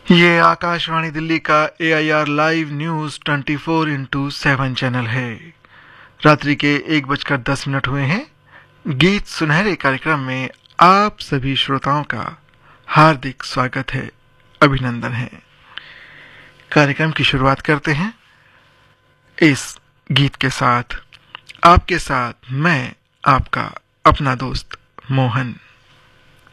ये आकाशवाणी दिल्ली का AIR live news 24x7 channel है। रात्रि के 1:10 हुए हैं। गीत सुनहरे कार्यक्रम में आप सभी श्रोताओं का हार्दिक स्वागत है, अभिनंदन है। कार्यक्रम की शुरुआत करते हैं इस गीत के साथ। आपके साथ मैं आपका अपना दोस्त मोहन।